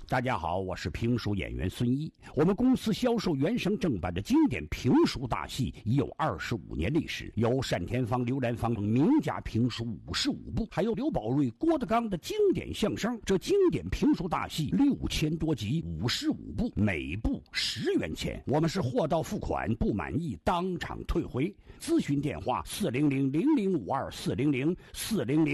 大家好，我是评书演员孙一。我们公司销售原声正版的经典评书大戏已有25年历史，有单田芳、刘兰芳等名家评书55部，还有刘宝瑞、郭德纲的经典相声。这经典评书大戏6000多集，55部，每部10元钱。我们是货到付款，不满意当场退回。咨询电话400-0052，400-400。